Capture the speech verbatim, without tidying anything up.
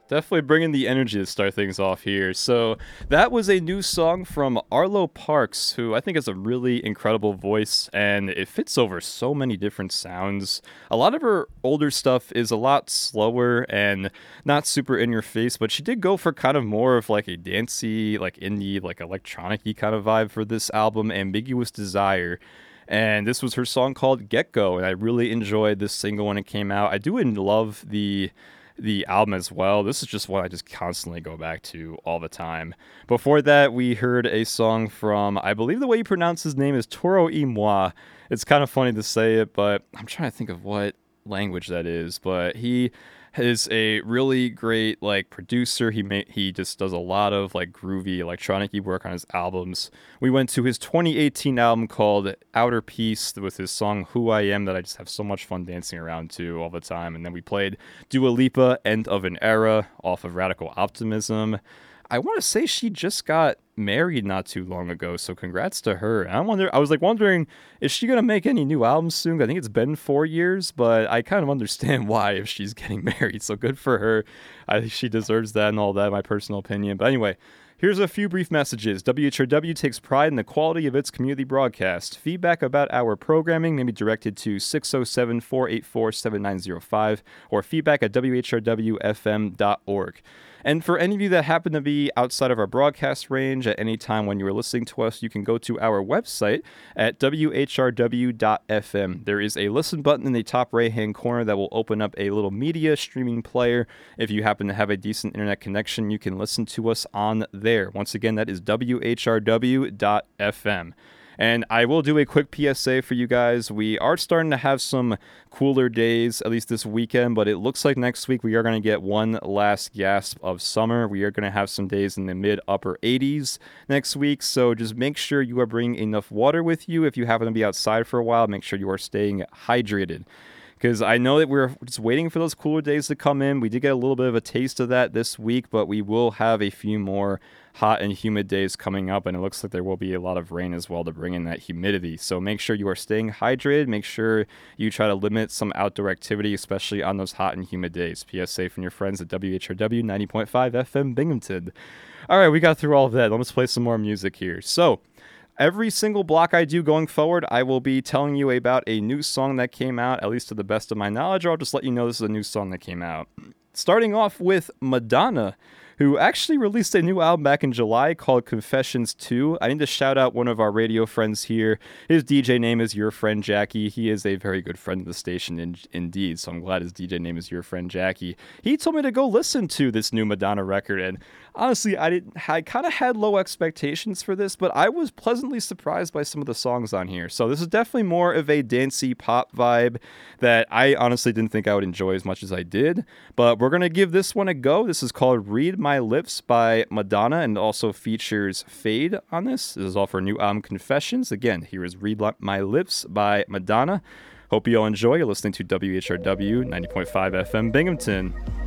Definitely bringing the energy to start things off here. So that was a new song from Arlo Parks, who I think has a really incredible voice, and it fits over so many different sounds. A lot of her older stuff is a lot slower and not super in your face, but she did go for kind of more of like a dancey, like indie, like electronic-y kind of vibe for this album, Ambiguous Desire. And this was her song called Get Go, and I really enjoyed this single when it came out. I do love the the album as well. This is just one I just constantly go back to all the time. Before that, we heard a song from, I believe the way you pronounce his name is Toro y Moi. It's kind of funny to say it, but I'm trying to think of what language that is. But he is a really great like producer. He may, he just does a lot of like groovy electronic work on his albums. We went to his twenty eighteen album called Outer Peace with his song Who I Am that I just have so much fun dancing around to all the time. And then we played Dua Lipa, End of an Era off of Radical Optimism. I want to say she just got married not too long ago, so congrats to her. And I wonder, I was like wondering, is she gonna make any new albums soon? I think it's been four years, but I kind of understand why if she's getting married. So good for her. I think she deserves that and all that, in my personal opinion. But anyway, here's a few brief messages. W H R W takes pride in the quality of its community broadcast. Feedback about our programming may be directed to six oh seven, four eight four, seven nine oh five or feedback at w h r w f m dot org. And for any of you that happen to be outside of our broadcast range at any time when you are listening to us, you can go to our website at w h r w dot f m. There is a listen button in the top right-hand corner that will open up a little media streaming player. If you happen to have a decent internet connection, you can listen to us on there. Once again, that is w h r w dot f m. And I will do a quick P S A for you guys. We are starting to have some cooler days, at least this weekend, but it looks like next week we are going to get one last gasp of summer. We are going to have some days in the mid-upper eighties next week, so just make sure you are bringing enough water with you. If you happen to be outside for a while, make sure you are staying hydrated. Because I know that we're just waiting for those cooler days to come in. We did get a little bit of a taste of that this week, but we will have a few more hot and humid days coming up, and it looks like there will be a lot of rain as well to bring in that humidity. So make sure you are staying hydrated. Make sure you try to limit some outdoor activity, especially on those hot and humid days. P S A from your friends at W H R W ninety point five F M Binghamton. All right, we got through all of that. Let's play some more music here. So every single block I do going forward, I will be telling you about a new song that came out, at least to the best of my knowledge, or I'll just let you know this is a new song that came out. Starting off with Madonna, who actually released a new album back in July called Confessions two. I need to shout out one of our radio friends here. His D J name is Your Friend Jackie. He is a very good friend of the station in, indeed, so I'm glad his D J name is Your Friend Jackie. He told me to go listen to this new Madonna record, and honestly, I didn't. I kind of had low expectations for this, but I was pleasantly surprised by some of the songs on here. So this is definitely more of a dancey pop vibe that I honestly didn't think I would enjoy as much as I did, but we're going to give this one a go. This is called Read My Lips by Madonna and also features Fade on this. This is all for new album Confessions. Again, here is Read My Lips by Madonna. Hope you all enjoy. You're listening to W H R W ninety point five F M Binghamton.